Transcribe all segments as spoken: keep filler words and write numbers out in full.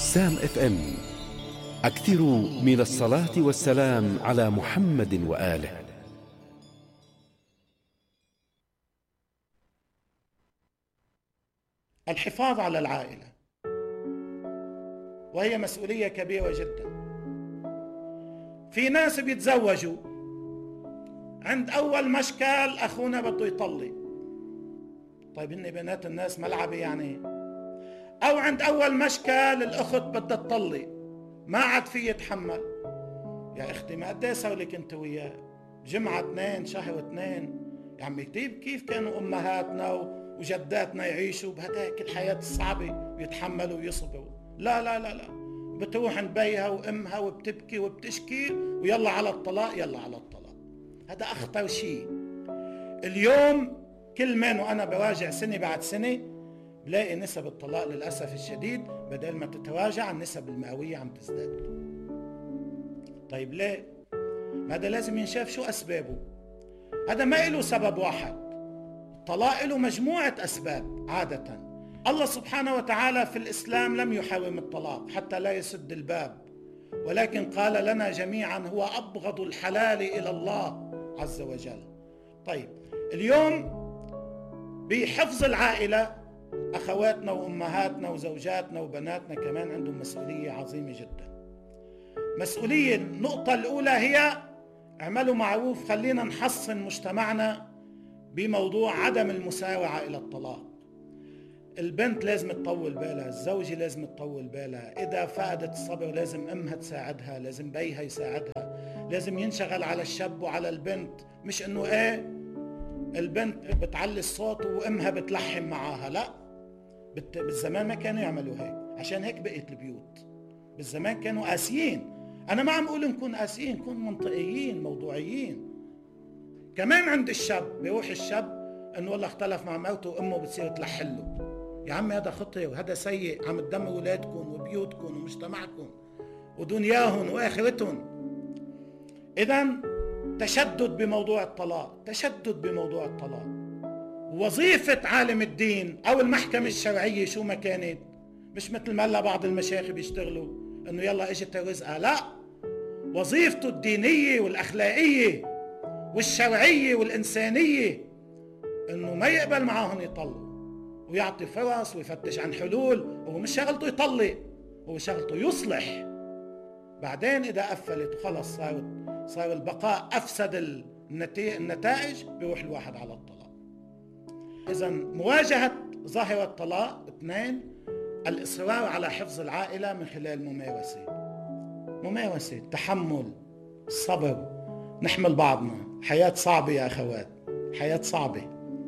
بسام اف ام. أكثروا من الصلاة والسلام على محمد وآله. الحفاظ على العائلة، وهي مسؤولية كبيرة جدا. في ناس بيتزوجوا عند أول مشكل أخونا بده يطلق. طيب إن بنات الناس ملعبة يعني؟ أو عند أول مشكل الأخت بدها تطلق، ما عاد في يتحمل. يا أختي ما قد ايه صار لك أنت وياه؟ جمعة اثنين، شهر اثنين. يا عمي كيف كانوا أمهاتنا وجداتنا يعيشوا بهداك الحياة الصعبة ويتحملوا ويصبروا؟ لا لا لا لا، بتروح عند بيها وامها وبتبكي وبتشكي ويلا على الطلاق، يلا على الطلاق. هذا أخطر شيء. اليوم كل ما وأنا بواجع سنة بعد سنة بلاقي نسب الطلاق للأسف الشديد بدل ما تتراجع النسب المئوية عم تزداد. طيب ليه؟ هذا لازم ينشاف شو أسبابه. هذا ما له سبب واحد، الطلاق له مجموعة أسباب. عادة الله سبحانه وتعالى في الإسلام لم يحرم الطلاق حتى لا يسد الباب، ولكن قال لنا جميعا هو أبغض الحلال إلى الله عز وجل. طيب اليوم بحفظ العائلة أخواتنا وأمهاتنا وزوجاتنا وبناتنا كمان عندهم مسؤولية عظيمة جدا. مسؤولية النقطة الأولى هي اعملوا معروف، خلينا نحصن مجتمعنا بموضوع عدم المسارعة إلى الطلاق. البنت لازم تطول بالها، الزوجة لازم تطول بالها. إذا فقدت الصبر لازم أمها تساعدها، لازم بيها يساعدها، لازم ينشغل على الشاب وعلى البنت. مش إنه إيه البنت بتعلي الصوت وأمها بتلحم معاها، لا. بالزمان ما كانوا يعملوا هيك، عشان هيك بقيت البيوت. بالزمان كانوا قاسيين. أنا ما عم أقول نكون قاسيين، نكون منطقيين موضوعيين. كمان عند الشاب بيروح الشاب إنه والله اختلف مع مرته وأمه بتصير تلحله. يا عمي هذا خطير وهذا سيء، عم تدمر أولادكم وبيوتكم ومجتمعكم ودنياهم وآخرتهم. إذن تشدد بموضوع الطلاق، تشدد بموضوع الطلاق. وظيفة عالم الدين أو المحكمة الشرعية شو ما كانت، مش مثل ما هلا بعض المشايخ بيشتغلوا إنه يلا اجت رزقها، لا. وظيفته الدينية والأخلاقية والشرعية والإنسانية إنه ما يقبل معاهم يطلقوا ويعطي فرص ويفتش عن حلول. وهو مش شغلته يطلق، هو شغلته يصلح. بعدين إذا قفلت وخلص صار صار البقاء أفسد النتائج بيروح الواحد على الطلاق. إذن مواجهة ظاهرة الطلاق. اثنين، الإصرار على حفظ العائلة من خلال ممارسة ممارسة تحمل، الصبر. نحمل بعضنا. حياة صعبة يا أخوات، حياة صعبة.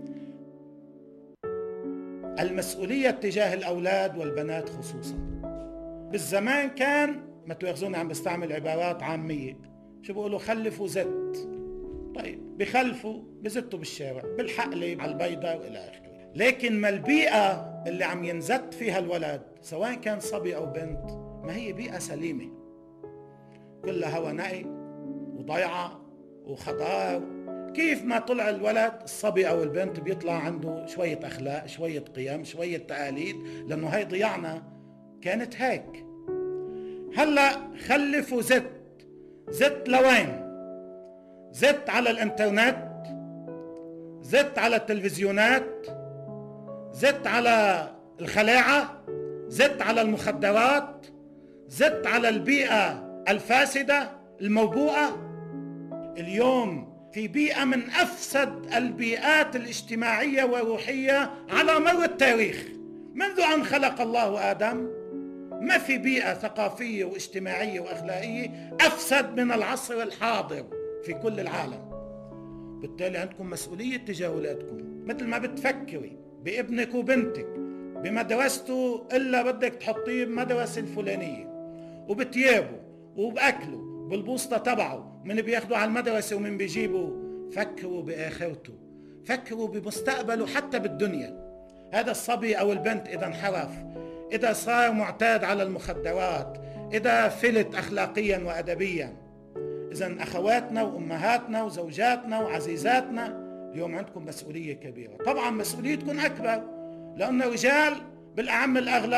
المسؤولية تجاه الأولاد والبنات خصوصا. بالزمان كان، ما تواخذوني عم بستعمل عبارات عامية، شو بيقولوا؟ خلفوا زت. طيب بخلفوا بزتوا بالشارع بالحقلة على البيضة وإلى آخره. لكن ما البيئة اللي عم ينزت فيها الولد سواء كان صبي أو بنت ما هي بيئة سليمة، كلها هوا نقي وضيعة وخضار. كيف ما طلع الولد الصبي أو البنت بيطلع عنده شوية أخلاق، شوية قيم، شوية تقاليد، لأنه هاي ضيعنا كانت هيك. هلأ خلفوا زت. زت لوين؟ زت على الانترنت، زت على التلفزيونات، زت على الخلاعة، زت على المخدرات، زت على البيئة الفاسدة الموبوءة. اليوم في بيئة من أفسد البيئات الاجتماعية والروحية على مر التاريخ منذ أن خلق الله آدم. ما في بيئة ثقافية واجتماعية وأخلاقية أفسد من العصر الحاضر في كل العالم. بالتالي عندكم مسؤولية تجاه أولادكم. مثل ما بتفكري بابنك وبنتك بمدرسته إلا بدك تحطيه بمدرسة الفلانية، وبتيابه وبأكله بالبوسطة تبعه، من بياخدوا على المدرسة ومن بيجيبوا. فكروا بآخرته، فكروا بمستقبله حتى بالدنيا. هذا الصبي أو البنت إذا انحرف، إذا صار معتاد على المخدرات، إذا فلت أخلاقيا وأدبيا. إذن أخواتنا وأمهاتنا وزوجاتنا وعزيزاتنا اليوم عندكم مسؤولية كبيرة. طبعا مسؤوليتكم أكبر لأن الرجال بالأعم الأغلب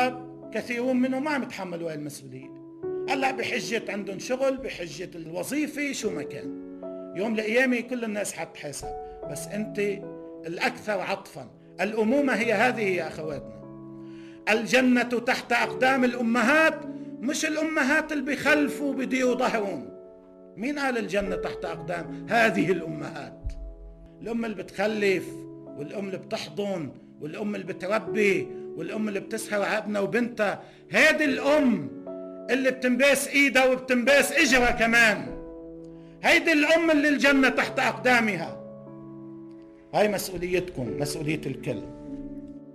كثيرون منهم ما عم يتحملوا هاي المسؤولية. هلا بحجة عندهم شغل، بحجة الوظيفة، شو ما كان، يوم القيامة كل الناس حتحاسب، بس أنت الأكثر عطفا. الأمومة هي هذه يا أخواتنا. الجنة تحت أقدام الأمهات، مش الأمهات اللي بيخلفوا بديوا ظهرهم. مين قال الجنة تحت أقدام هذه الأمهات؟ الأم اللي بتخلف، والأم اللي بتحضن، والأم اللي بتربي، والأم اللي بتسهر على ابنها وبنتها. هذه الأم اللي بتنباس إيدها وبتنباس إجرها كمان، هيدي الأم اللي الجنة تحت أقدامها. هاي مسؤوليتكم، مسؤولية الكل.